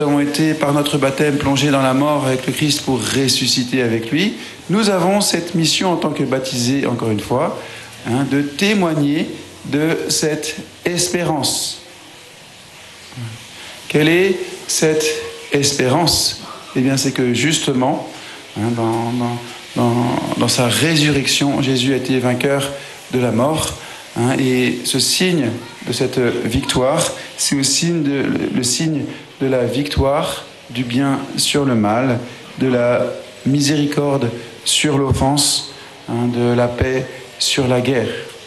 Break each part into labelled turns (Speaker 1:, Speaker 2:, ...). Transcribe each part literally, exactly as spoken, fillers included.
Speaker 1: Nous avons été par notre baptême plongés dans la mort avec le Christ pour ressusciter avec lui. Nous avons cette mission en tant que baptisés, encore une fois, hein, de témoigner de cette espérance. Quelle est cette espérance ? Eh bien, c'est que justement, hein, dans, dans, dans, dans sa résurrection, Jésus a été vainqueur de la mort. Hein, et ce signe de cette victoire, c'est le signe de, le, le signe de la victoire du bien sur le mal, de la miséricorde sur l'offense, hein, de la paix sur la guerre.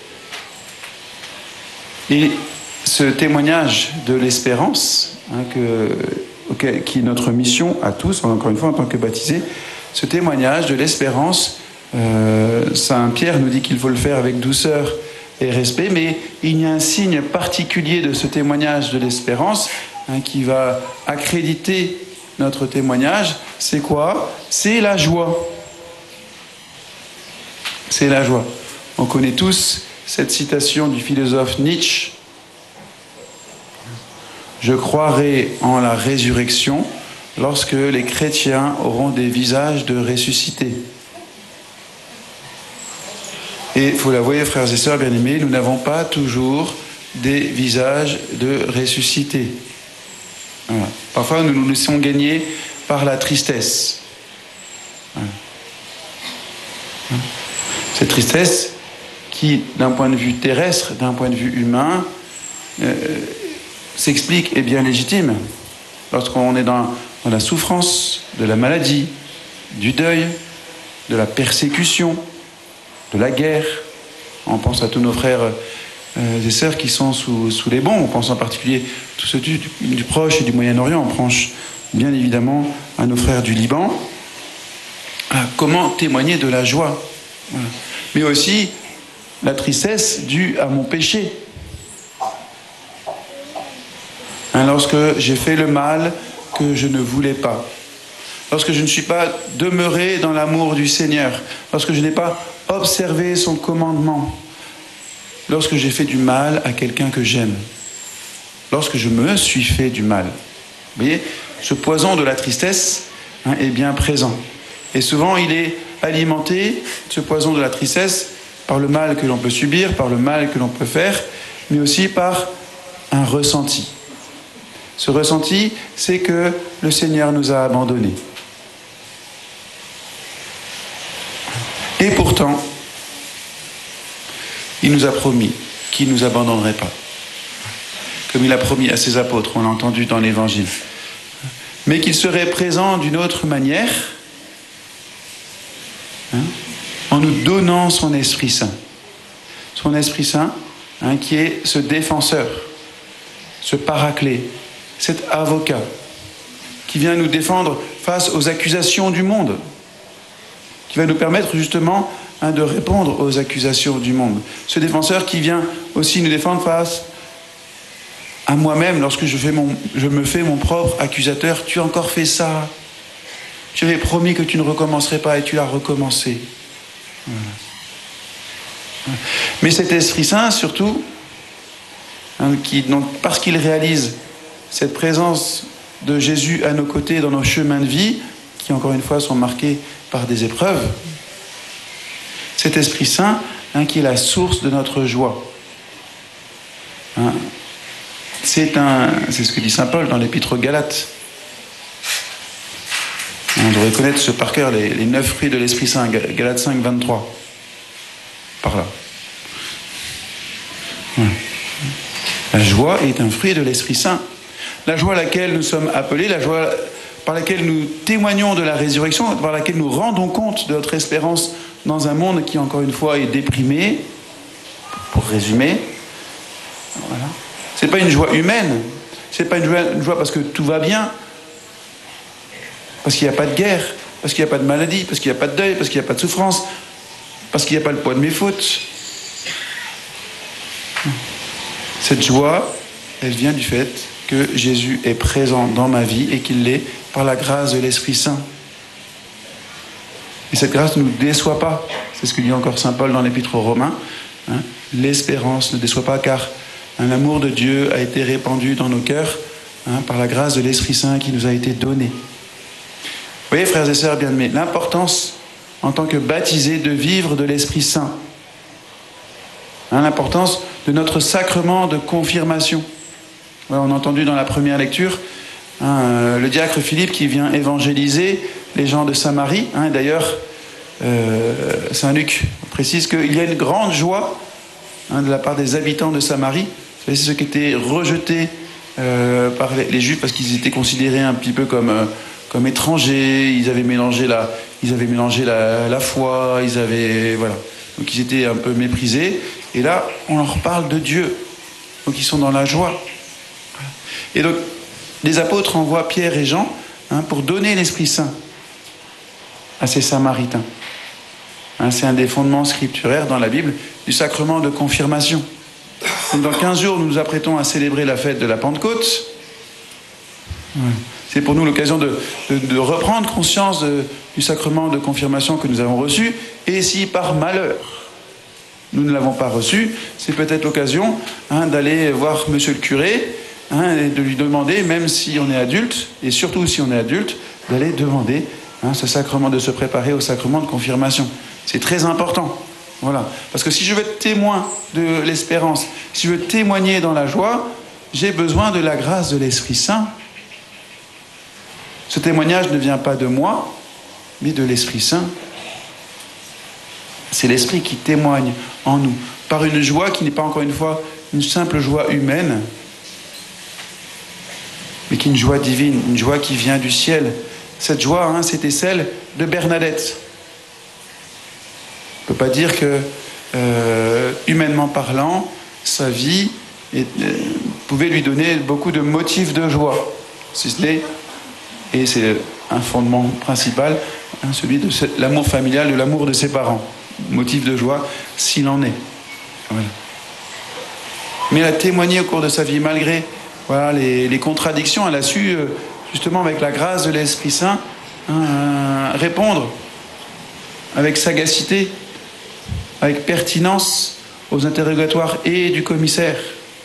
Speaker 1: Et ce témoignage de l'espérance, hein, que, auquel, qui est notre mission à tous, encore une fois en tant que baptisés, ce témoignage de l'espérance, euh, Saint Pierre nous dit qu'il faut le faire avec douceur et respect, mais il y a un signe particulier de ce témoignage de l'espérance, hein, qui va accréditer notre témoignage. C'est quoi ? C'est la joie. C'est la joie. On connaît tous cette citation du philosophe Nietzsche. « Je croirai en la résurrection lorsque les chrétiens auront des visages de ressuscités. » Et il faut l'avouer, frères et sœurs bien-aimés, nous n'avons pas toujours des visages de ressuscités. Voilà. Parfois, nous nous laissons gagner par la tristesse. Voilà. Cette tristesse qui, d'un point de vue terrestre, d'un point de vue humain, euh, s'explique et bien légitime. Lorsqu'on est dans, dans la souffrance de la maladie, du deuil, de la persécution, de la guerre. On pense à tous nos frères euh, et sœurs qui sont sous, sous les bombes. On pense en particulier à tous ceux du, du, du Proche et du Moyen-Orient. On pense bien évidemment à nos frères du Liban. Ah, comment témoigner de la joie ? Voilà. Mais aussi la tristesse due à mon péché. Hein, lorsque j'ai fait le mal que je ne voulais pas. Lorsque je ne suis pas demeuré dans l'amour du Seigneur. Lorsque je n'ai pas observé son commandement. Lorsque j'ai fait du mal à quelqu'un que j'aime. Lorsque je me suis fait du mal. Vous voyez, ce poison de la tristesse, hein, est bien présent. Et souvent, il est alimenté, ce poison de la tristesse, par le mal que l'on peut subir, par le mal que l'on peut faire, mais aussi par un ressenti. Ce ressenti, c'est que le Seigneur nous a abandonnés. Et pourtant, il nous a promis qu'il ne nous abandonnerait pas. Comme il a promis à ses apôtres, on l'a entendu dans l'Évangile. Mais qu'il serait présent d'une autre manière, hein, en nous donnant son Esprit Saint. Son Esprit Saint, hein, qui est ce défenseur, ce paraclet, cet avocat, qui vient nous défendre face aux accusations du monde, qui va nous permettre justement, hein, de répondre aux accusations du monde. Ce défenseur qui vient aussi nous défendre face à moi-même lorsque je, fais mon, je me fais mon propre accusateur. Tu as encore fait ça. Tu avais promis que tu ne recommencerais pas et tu l'as recommencé. Voilà. Mais cet Esprit Saint, surtout, hein, qui, donc, parce qu'il réalise cette présence de Jésus à nos côtés dans nos chemins de vie, qui encore une fois sont marqués par des épreuves, cet Esprit Saint, hein, qui est la source de notre joie. Hein, c'est, un, c'est ce que dit saint Paul dans l'Épître aux Galates. On devrait connaître ce par cœur, les, les neuf fruits de l'Esprit Saint, Galates cinq, vingt-trois. Par là. Voilà. La joie est un fruit de l'Esprit Saint. La joie à laquelle nous sommes appelés, la joie par laquelle nous témoignons de la résurrection, par laquelle nous rendons compte de notre espérance dans un monde qui, encore une fois, est déprimé, pour résumer. Voilà. Ce n'est pas une joie humaine, ce n'est pas une joie, une joie parce que tout va bien, parce qu'il n'y a pas de guerre, parce qu'il n'y a pas de maladie, parce qu'il n'y a pas de deuil, parce qu'il n'y a pas de souffrance, parce qu'il n'y a pas le poids de mes fautes. Cette joie, elle vient du fait que Jésus est présent dans ma vie et qu'il l'est par la grâce de l'Esprit Saint. Et cette grâce ne nous déçoit pas. C'est ce que dit encore saint Paul dans l'Épître aux Romains. Hein, l'espérance ne déçoit pas car un amour de Dieu a été répandu dans nos cœurs hein, par la grâce de l'Esprit Saint qui nous a été donné. Vous voyez, frères et sœurs bien-aimés, l'importance en tant que baptisés de vivre de l'Esprit Saint. Hein, l'importance de notre sacrement de confirmation. Voilà, on a entendu dans la première lecture hein, le diacre Philippe qui vient évangéliser les gens de Samarie. Hein, d'ailleurs, euh, Saint Luc précise qu'il y a une grande joie hein, de la part des habitants de Samarie. C'est ceux qui étaient rejetés euh, par les, les Juifs parce qu'ils étaient considérés un petit peu comme, euh, comme étrangers. Ils avaient mélangé la, ils avaient mélangé la, la foi. Ils avaient, voilà. Donc ils étaient un peu méprisés. Et là, on leur parle de Dieu. Donc ils sont dans la joie. Et donc, les apôtres envoient Pierre et Jean hein, pour donner l'Esprit Saint à ces Samaritains. Hein, c'est un des fondements scripturaires dans la Bible du sacrement de confirmation. Donc, dans quinze jours, nous nous apprêtons à célébrer la fête de la Pentecôte. C'est pour nous l'occasion de, de, de reprendre conscience de, du sacrement de confirmation que nous avons reçu. Et si par malheur, nous ne l'avons pas reçu, c'est peut-être l'occasion hein, d'aller voir monsieur le curé hein, et de lui demander, même si on est adulte, et surtout si on est adulte, d'aller demander hein, ce sacrement, de se préparer au sacrement de confirmation. C'est très important. Voilà. Parce que si je veux être témoin de l'espérance, si je veux témoigner dans la joie, j'ai besoin de la grâce de l'Esprit Saint. Ce témoignage ne vient pas de moi, mais de l'Esprit Saint. C'est l'Esprit qui témoigne en nous, par une joie qui n'est pas encore une fois une simple joie humaine, mais qui est une joie divine, une joie qui vient du ciel. Cette joie, hein, c'était celle de Bernadette. On ne peut pas dire que, euh, humainement parlant, sa vie est, euh, pouvait lui donner beaucoup de motifs de joie, si ce n'est, et c'est un fondement principal, hein, celui de ce, l'amour familial, de l'amour de ses parents. Motif de joie, s'il en est. Voilà. Mais elle a témoigné au cours de sa vie, malgré voilà, les, les contradictions, elle a su, euh, justement, avec la grâce de l'Esprit Saint, hein, répondre avec sagacité, avec pertinence aux interrogatoires et du commissaire,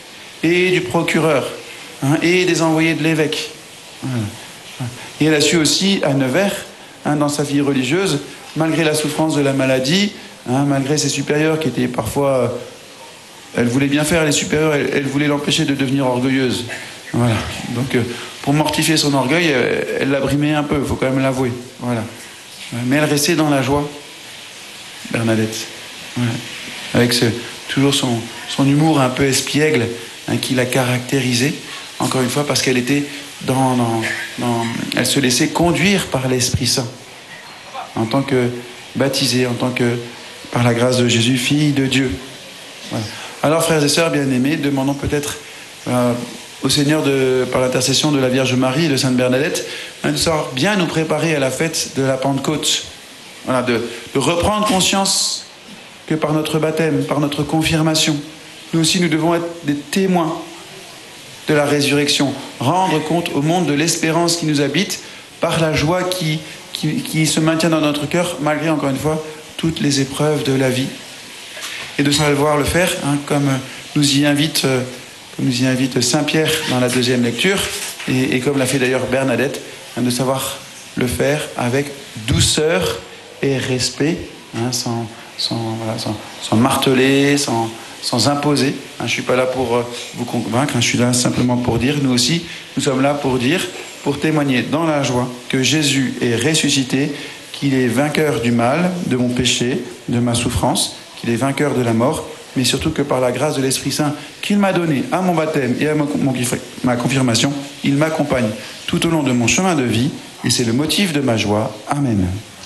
Speaker 1: et du procureur, hein, et des envoyés de l'évêque. Voilà. Et elle a su aussi, à Nevers, hein, dans sa vie religieuse, malgré la souffrance de la maladie, hein, malgré ses supérieurs qui étaient parfois... Euh, elle voulait bien faire, les supérieurs, elle, elle voulait l'empêcher de devenir orgueilleuse. Voilà. Donc, euh, pour mortifier son orgueil, elle, elle l'a brimé un peu, il faut quand même l'avouer. Voilà. Mais elle restait dans la joie, Bernadette. Voilà. Avec ce, toujours son, son humour un peu espiègle hein, qui l'a caractérisée, encore une fois, parce qu'elle était dans, dans, dans... Elle se laissait conduire par l'Esprit Saint. En tant que baptisée, en tant que, par la grâce de Jésus, fille de Dieu. Voilà. Alors, frères et sœurs bien-aimés, demandons peut-être euh, au Seigneur, de, par l'intercession de la Vierge Marie et de Sainte Bernadette, hein, de savoir bien nous préparer à la fête de la Pentecôte. Voilà, de, de reprendre conscience que par notre baptême, par notre confirmation, nous aussi nous devons être des témoins de la résurrection, rendre compte au monde de l'espérance qui nous habite par la joie qui Qui, qui se maintient dans notre cœur, malgré, encore une fois, toutes les épreuves de la vie. Et de savoir le faire, hein, comme nous y invite, euh, comme nous y invite Saint Pierre dans la deuxième lecture, et, et comme l'a fait d'ailleurs Bernadette, hein, de savoir le faire avec douceur et respect, hein, sans, sans, voilà, sans, sans marteler, sans, sans imposer. Hein, je ne suis pas là pour euh, vous convaincre, hein, je suis là simplement pour dire, nous aussi, nous sommes là pour dire, pour témoigner dans la joie que Jésus est ressuscité, qu'il est vainqueur du mal, de mon péché, de ma souffrance, qu'il est vainqueur de la mort, mais surtout que par la grâce de l'Esprit Saint qu'il m'a donné à mon baptême et à mon, mon, ma confirmation, il m'accompagne tout au long de mon chemin de vie, et c'est le motif de ma joie. Amen.